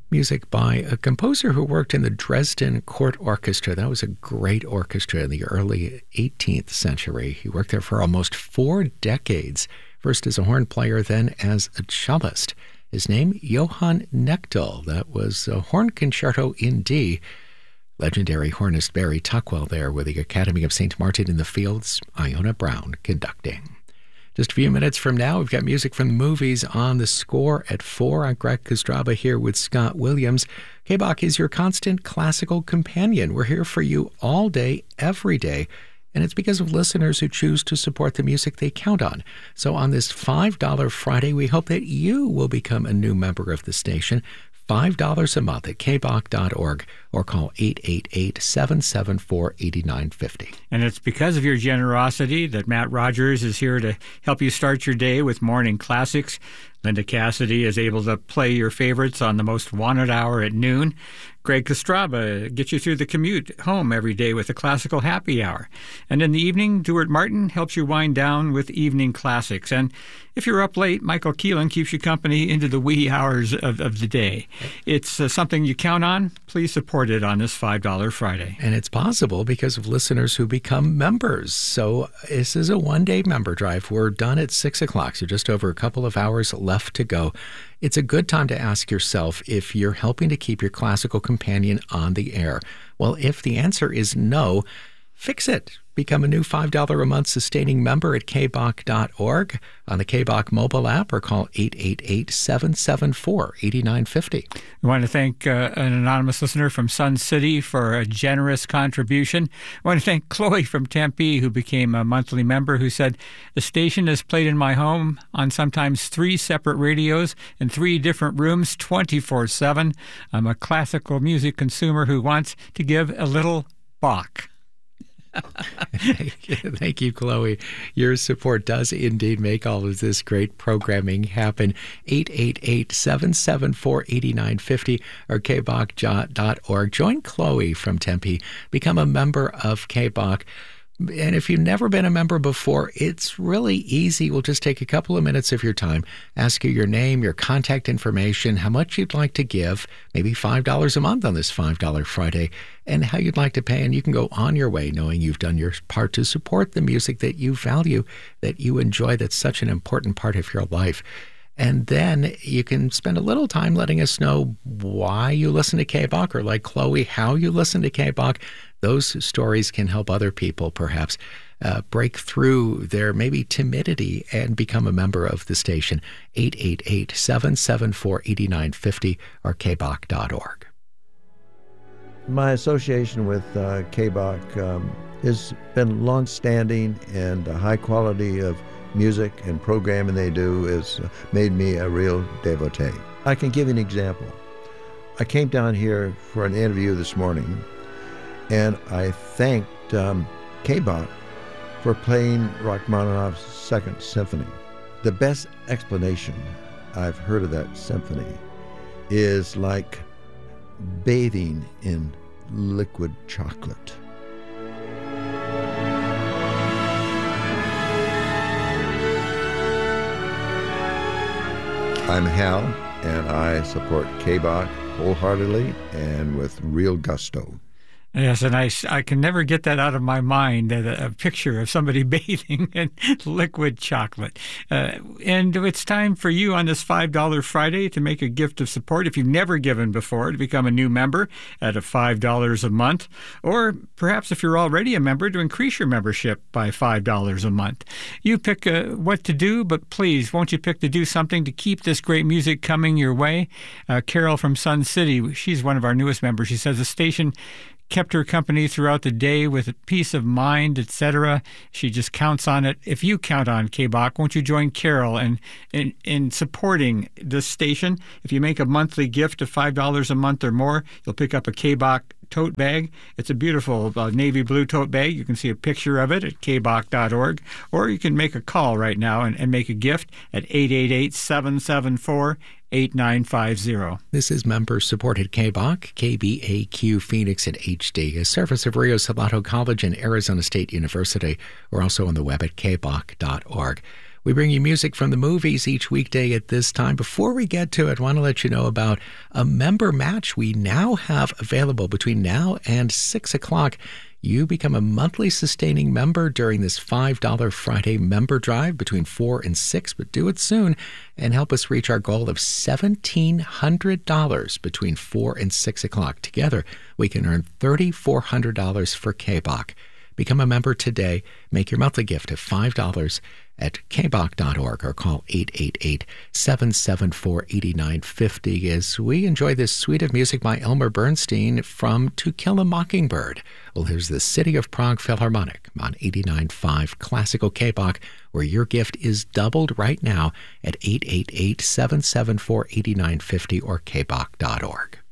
Music by a composer who worked in the Dresden Court Orchestra. That was a great orchestra in the early 18th century. He worked there for almost 4 decades, first as a horn player, then as a cellist. His name, Johann Knechtel. That was a horn concerto in D. Legendary hornist Barry Tuckwell there with the Academy of St. Martin in the Fields, Iona Brown conducting. Just a few minutes from now, we've got music from the movies on the score at 4. I'm Greg Kostraba here with Scott Williams. KBOK is your constant classical companion. We're here for you all day, every day, and it's because of listeners who choose to support the music they count on. So on this $5 Friday, we hope that you will become a new member of the station. $5 a month at kbok.org or call 888-774-8950. And it's because of your generosity that Matt Rogers is here to help you start your day with morning classics. Linda Cassidy is able to play your favorites on the most wanted hour at noon. Greg Kostraba gets you through the commute home every day with a classical happy hour. And in the evening, Duart Martin helps you wind down with evening classics. And if you're up late, Michael Keelan keeps you company into the wee hours of the day. It's something you count on. Please support it on this $5 Friday. And it's possible because of listeners who become members. So this is a one-day member drive. We're done at 6 o'clock, so just over a couple of hours left to go. It's a good time to ask yourself if you're helping to keep your classical companion on the air. Well, if the answer is no, fix it. Become a new $5 a month sustaining member at kbok.org, on the KBOK mobile app, or call 888-774-8950. I want to thank an anonymous listener from Sun City for a generous contribution. I want to thank Chloe from Tempe, who became a monthly member, who said, the station is played in my home on sometimes 3 separate radios in 3 different rooms 24/7. I'm a classical music consumer who wants to give a little Bach. Thank you, Chloe. Your support does indeed make all of this great programming happen. 888-774-8950 or kbok.org. Join Chloe from Tempe. Become a member of KBOK. And if you've never been a member before, it's really easy. We'll just take a couple of minutes of your time, ask you your name, your contact information, how much you'd like to give, maybe $5 a month on this $5 Friday, and how you'd like to pay. And you can go on your way knowing you've done your part to support the music that you value, that you enjoy, that's such an important part of your life. And then you can spend a little time letting us know why you listen to KBOK, or like Chloe, how you listen to KBOK. Those stories can help other people perhaps break through their maybe timidity and become a member of the station. 888-774-8950 or kbok.org. My association with KBOK has been long-standing, and the high quality of music and programming they do has made me a real devotee. I can give you an example. I came down here for an interview this morning, and I thanked KBOK for playing Rachmaninoff's Second Symphony. The best explanation I've heard of that symphony is like bathing in liquid chocolate. I'm Hal, and I support KBOK wholeheartedly and with real gusto. Yes, and I can never get that out of my mind, a picture of somebody bathing in liquid chocolate. And it's time for you on this $5 Friday to make a gift of support, if you've never given before, to become a new member at a $5 a month. Or perhaps if you're already a member, to increase your membership by $5 a month. You pick what to do, but please, won't you pick to do something to keep this great music coming your way? Carol from Sun City, she's one of our newest members. She says the station kept her company throughout the day with peace of mind, etc. She just counts on it. If you count on KBOK, won't you join Carol in supporting this station? If you make a monthly gift of $5 a month or more, you'll pick up a KBOK tote bag. It's a beautiful navy blue tote bag. You can see a picture of it at kbok.org, or you can make a call right now and make a gift at 888-774-8950. This is member-supported KBOK, KBAQ Phoenix and HD, a service of Rio Salado College and Arizona State University. We're also on the web at kbok.org. We bring you music from the movies each weekday at this time. Before we get to it, I want to let you know about a member match we now have available between now and 6 o'clock. You become a monthly sustaining member during this $5 Friday member drive between 4 and 6, but do it soon and help us reach our goal of $1,700 between 4 and 6 o'clock. Together, we can earn $3,400 for KBOC. Become a member today. Make your monthly gift of $5 at kbok.org or call 888-774-8950 as we enjoy this suite of music by Elmer Bernstein from To Kill a Mockingbird. Well, here's the City of Prague Philharmonic on 89.5 Classical KBOC, where your gift is doubled right now at 888-774-8950 or kbok.org.